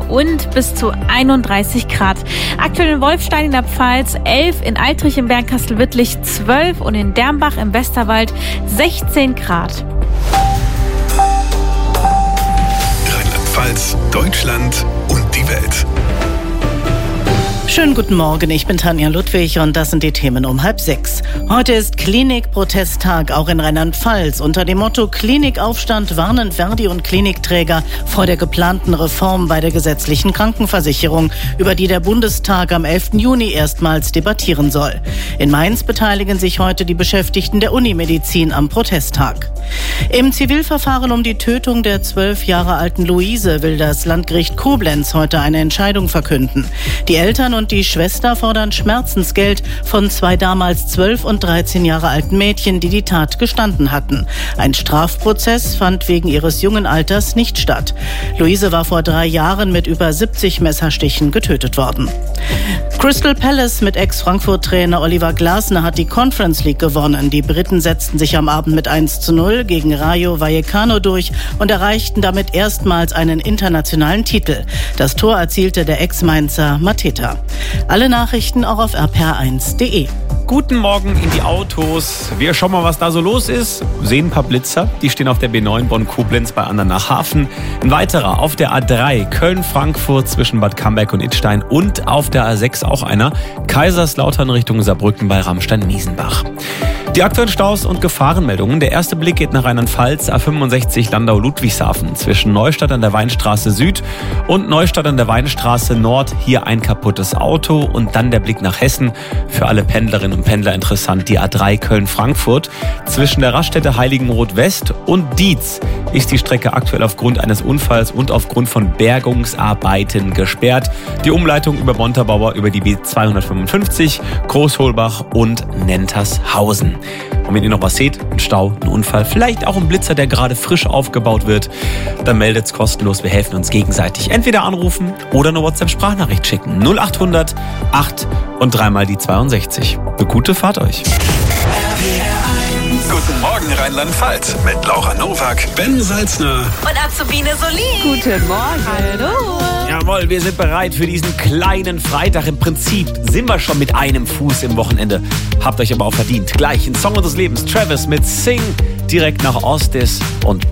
und bis zu 31 Grad. Aktuell in Wolfstein in der Pfalz 11, in Altrich im Bernkastel-Wittlich 12 und in Dermbach im Westerwald 16 Grad. Rheinland-Pfalz, Deutschland und die Welt. Schönen guten Morgen, ich bin Tanja Ludwig und das sind die Themen um 5:30. Heute ist Klinik-Protesttag, auch in Rheinland-Pfalz. Unter dem Motto Klinikaufstand warnen Verdi und Klinikträger vor der geplanten Reform bei der gesetzlichen Krankenversicherung, über die der Bundestag am 11. Juni erstmals debattieren soll. In Mainz beteiligen sich heute die Beschäftigten der Unimedizin am Protesttag. Im Zivilverfahren um die Tötung der 12 Jahre alten Luise will das Landgericht Koblenz heute eine Entscheidung verkünden. Die Eltern und die Schwester fordern Schmerzensgeld von 2 damals 12 und 13 Jahre alten Mädchen, die die Tat gestanden hatten. Ein Strafprozess fand wegen ihres jungen Alters nicht statt. Luise war vor 3 Jahren mit über 70 Messerstichen getötet worden. Crystal Palace mit Ex-Frankfurt-Trainer Oliver Glasner hat die Conference League gewonnen. Die Briten setzten sich am Abend mit 1:0 gegen Rayo Vallecano durch und erreichten damit erstmals einen internationalen Titel. Das Tor erzielte der Ex-Mainzer Mateta. Alle Nachrichten auch auf rpr1.de. Guten Morgen in die Autos. Wir schauen mal, was da so los ist. Sehen ein paar Blitzer. Die stehen auf der B9 Bonn-Koblenz bei Andernach-Hafen. Ein weiterer auf der A3 Köln-Frankfurt zwischen Bad Camberg und Idstein. Und auf der A6 auch einer. Kaiserslautern Richtung Saarbrücken bei Ramstein-Miesenbach. Die aktuellen Staus und Gefahrenmeldungen. Der erste Blick geht nach Rheinland-Pfalz, A65 Landau-Ludwigshafen. Zwischen Neustadt an der Weinstraße Süd und Neustadt an der Weinstraße Nord. Hier ein kaputtes Auto. Und dann der Blick nach Hessen. Für alle Pendlerinnen und Pendler interessant. Die A3 Köln-Frankfurt. Zwischen der Raststätte Heiligenroth West und Dietz ist die Strecke aktuell aufgrund eines Unfalls und aufgrund von Bergungsarbeiten gesperrt. Die Umleitung über Montabaur über die B255, Großholbach und Nentershausen. Und wenn ihr noch was seht, ein Stau, ein Unfall, vielleicht auch ein Blitzer, der gerade frisch aufgebaut wird, dann meldet's kostenlos. Wir helfen uns gegenseitig. Entweder anrufen oder eine WhatsApp-Sprachnachricht schicken. 0800 8 und 3 die 62. Eine gute Fahrt euch. Guten Morgen Rheinland-Pfalz mit Laura Nowak, Ben Salzner Und Azubine Solin. Guten Morgen. Hallo. Jawohl, wir sind bereit für diesen kleinen Freitag. Im Prinzip sind wir schon mit einem Fuß im Wochenende. Habt euch aber auch verdient. Gleich in Song unseres Lebens. Travis mit Sing direkt nach Ostis und